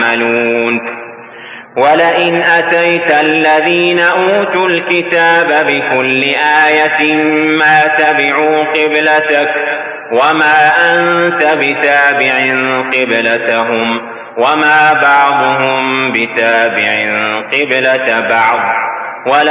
يعملون. ولئن أتيت الذين أوتوا الكتاب بكل آية ما تبعوا قبلتك وما أنت بتابع قبلتهم وما بعضهم بتابع قبلة بعض